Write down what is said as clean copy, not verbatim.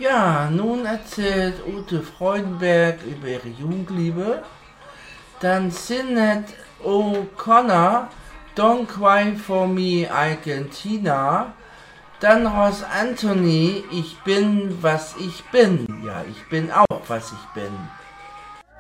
Ja, nun erzählt Ute Freudenberg über ihre Jugendliebe. Dann sinnet O'Connor Don't Cry for Me Argentina. Dann Ross Anthony, ich bin, was ich bin. Ja, ich bin auch, was ich bin.